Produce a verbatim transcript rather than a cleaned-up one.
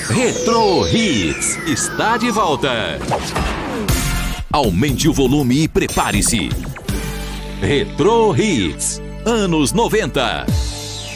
Retro Hits está de volta. Aumente o volume e prepare-se. Retro Hits, anos noventa.